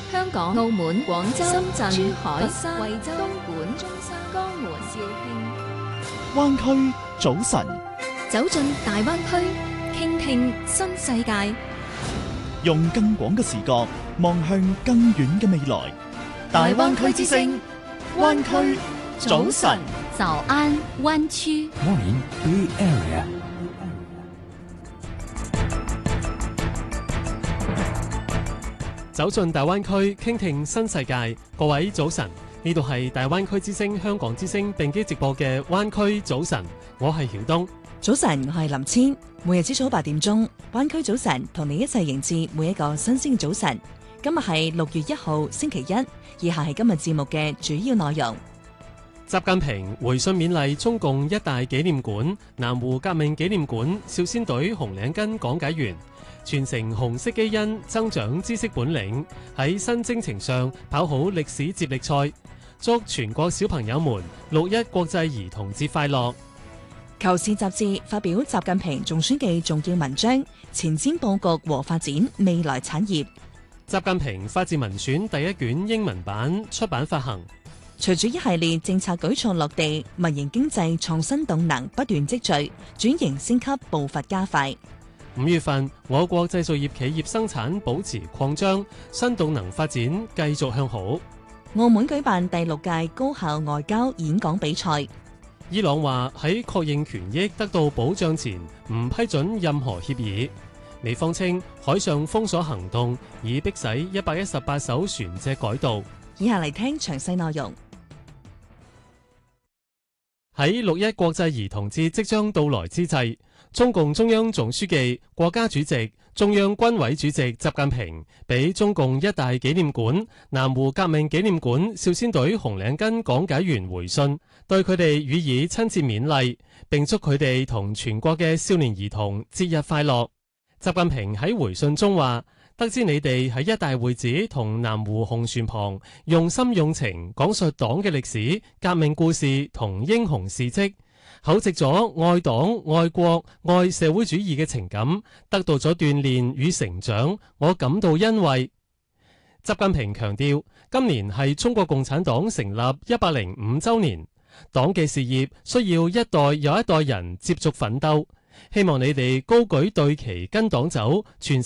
香港、澳門、廣州、深圳、珠海、 佛山、 惠州、東莞、中山、江門、肇慶。 灣區早晨， 走進大灣區，傾聽新世界。 用更廣嘅視覺望向更遠嘅未來。大灣區之聲，灣區早晨。 早安灣區。 Morning Bay Area。 走進大灣區，傾聽新世界。各位早晨，呢度係大灣區之聲、香港之聲並機直播嘅灣區早晨，我係曉東。 早晨，我係林千。每日朝早8點鐘，灣區早晨同你一齊迎接每一個新鮮嘅早晨。今日係6月1號星期一，以下係今日節目嘅主要內容。 習近平回信勉勵中共一大紀念館、南湖革命紀念館少先隊紅領巾講解員，傳承紅色基因，增長知識本領，喺新征程上跑好歷史接力賽。祝全國小朋友們6·1國際兒童節快樂。 求是雜誌發表習近平總書記重要文章，前瞻佈局和發展未來產業。 習近平法治文選第一卷英文版出版發行。 隨住一系列政策舉措落地，民營經濟創新動能不斷積聚，轉型升級步伐加快。 5月份，我國製造業企業生產保持擴張，新動能發展繼續向好。 澳門舉辦第6屆高校外交演講比賽。 伊朗話喺確認權益得到保障前，唔批准任何協議。美方稱海上封鎖行動已迫使118艘船隻改道。 以下嚟聽詳細內容。 喺6·1國際兒童節即將到來之際，中共中央總書記、國家主席、中央軍委主席習近平俾中共一大紀念館、南湖革命紀念館少先隊紅領巾講解員回信，對佢哋予以親切勉勵，並祝佢哋同全國嘅少年兒童節日快樂。習近平喺回信中話：得知你哋喺一大會址同南湖紅船旁用心用情講述黨嘅歷史、革命故事同英雄事蹟，厚植咗愛黨、愛國、愛社會主義嘅情感，得到咗鍛煉與成長，我感到欣慰。習近平強調，今年係中國共產黨成立105週年，黨嘅事業需要一代又一代人接續奮鬥。希望你哋高舉隊旗跟黨走，傳